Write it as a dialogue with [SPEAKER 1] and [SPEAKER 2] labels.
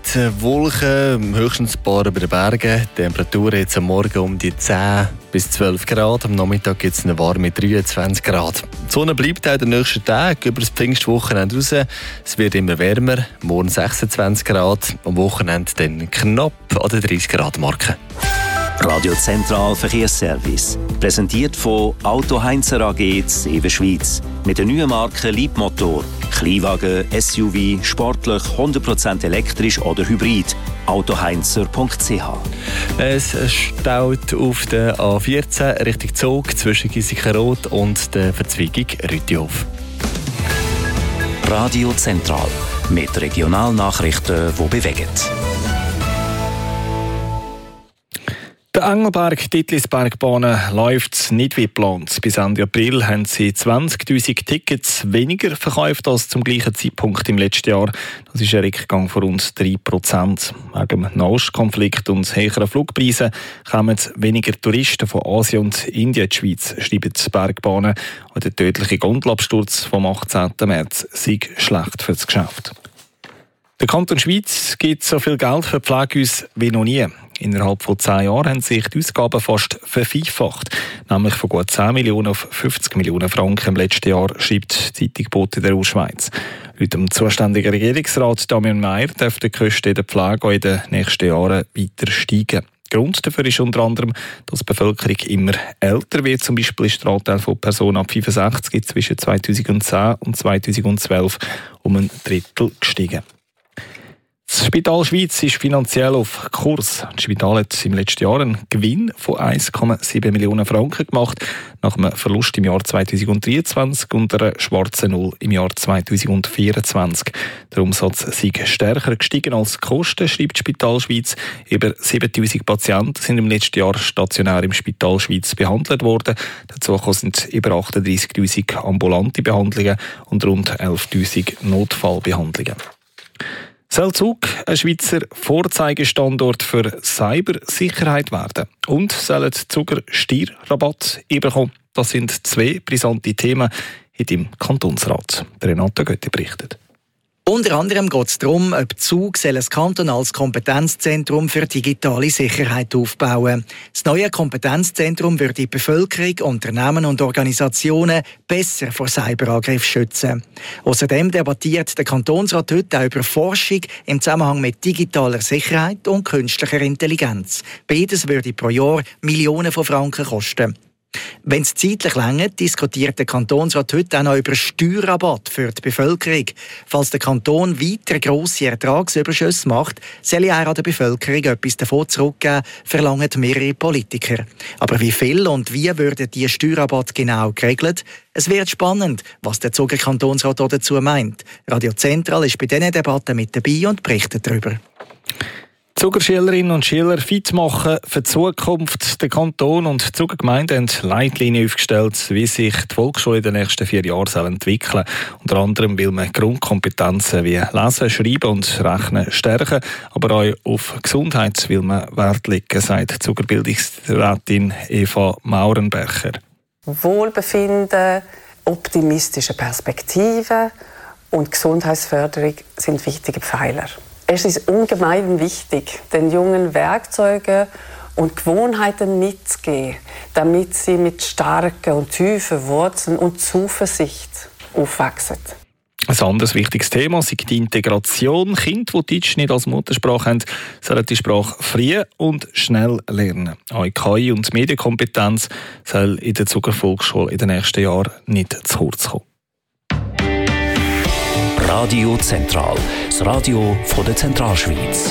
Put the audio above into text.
[SPEAKER 1] Wolken, höchstens ein paar über den Bergen. Die Temperatur jetzt am Morgen um die 10 bis 12 Grad. Am Nachmittag gibt es eine warme 23 Grad. Die Sonne bleibt auch den nächsten Tag über das Pfingstwochenende raus. Es wird immer wärmer, morgen 26 Grad, am Wochenende dann knapp an der 30 Grad Marke.
[SPEAKER 2] Radio Zentral Verkehrsservice. Präsentiert von Auto Heinzer AG Seven Schweiz. Mit der neuen Marke Leapmotor. Kleinwagen, SUV, sportlich, 100% elektrisch oder hybrid. autoheinzer.ch.
[SPEAKER 1] Es staut auf der A14 Richtung Zug zwischen Giesikenroth und der Verzweigung Rütihof.
[SPEAKER 2] Radio Zentral. Mit Regionalnachrichten, die bewegen.
[SPEAKER 3] Der Engelberg-Dittlisberg-Bahn läuft nicht wie geplant. Bis Ende April haben sie 20'000 Tickets weniger verkauft als zum gleichen Zeitpunkt im letzten Jahr. Das ist ein Rückgang von rund 3%. Wegen dem Nahostkonflikt und höheren Flugpreisen kommen weniger Touristen von Asien und Indien in die Schweiz, schreiben die Bergbahnen. Und der tödliche Gondelabsturz vom 18. März sei schlecht für das Geschäft. Der Kanton Schweiz gibt so viel Geld für Pflegehäuser wie noch nie. Innerhalb von 10 Jahren haben sich die Ausgaben fast vervierfacht, nämlich von gut 10 Millionen auf 50 Millionen Franken im letzten Jahr, schreibt die Zeitung Bote der Urschweiz. Laut dem zuständigen Regierungsrat Damian Meier dürften die Kosten in der Pflege in den nächsten Jahren weiter steigen. Grund dafür ist unter anderem, dass die Bevölkerung immer älter wird. Zum Beispiel ist der Anteil von Personen ab 65 zwischen 2010 und 2012 um ein Drittel gestiegen. Das Spital Schweiz ist finanziell auf Kurs. Das Spital hat im letzten Jahr einen Gewinn von 1,7 Millionen Franken gemacht, nach einem Verlust im Jahr 2023 und einer schwarzen Null im Jahr 2024. Der Umsatz sei stärker gestiegen als die Kosten, schreibt das Spital Schweiz. Über 7'000 Patienten sind im letzten Jahr stationär im Spital Schweiz behandelt worden. Dazu sind über 38'000 ambulante Behandlungen und rund 11'000 Notfallbehandlungen. Soll Zug ein Schweizer Vorzeigestandort für Cybersicherheit werden? Und sollen die Zuger Steuerrabatt bekommen? Das sind 2 brisante Themen im Kantonsrat. Renate Götti berichtet.
[SPEAKER 4] Unter anderem geht es darum, ob Zug ein kantonales Kompetenzzentrum für digitale Sicherheit aufbauen. Das neue Kompetenzzentrum würde die Bevölkerung, Unternehmen und Organisationen besser vor Cyberangriffen schützen. Außerdem debattiert der Kantonsrat heute auch über Forschung im Zusammenhang mit digitaler Sicherheit und künstlicher Intelligenz. Beides würde pro Jahr Millionen von Franken kosten. Wenn es zeitlich reicht, diskutiert der Kantonsrat heute auch noch über Steuerrabatt für die Bevölkerung. Falls der Kanton weiter grosse Ertragsüberschüsse macht, soll er an der Bevölkerung etwas davon zurückgeben, verlangen mehrere Politiker. Aber wie viel und wie würde dieser Steuerrabatt genau geregelt? Es wird spannend, was der Zuger Kantonsrat dazu meint. Radio Zentral ist bei diesen Debatten mit dabei und berichtet darüber.
[SPEAKER 3] Zugerschülerinnen und Schüler fit machen für die Zukunft. Der Kanton und die Zugergemeinde haben Leitlinien aufgestellt, wie sich die Volksschule in den nächsten 4 Jahren entwickeln soll. Unter anderem will man Grundkompetenzen wie Lesen, Schreiben und Rechnen stärken, aber auch auf Gesundheit will man Wert legen, sagt Zugerbildungsrätin Eva Maurenberger.
[SPEAKER 5] Wohlbefinden, optimistische Perspektiven und Gesundheitsförderung sind wichtige Pfeiler. Es ist ungemein wichtig, den Jungen Werkzeuge und Gewohnheiten mitzugeben, damit sie mit starken und tiefen Wurzeln und Zuversicht aufwachsen.
[SPEAKER 3] Ein anderes wichtiges Thema ist die Integration. Kinder, die Deutsch nicht als Muttersprache haben, sollen die Sprache früh und schnell lernen. Auch KI und Medienkompetenz soll in der Zuger Volksschule in den nächsten Jahren nicht zu kurz kommen.
[SPEAKER 2] Radio Zentral, das Radio von der Zentralschweiz.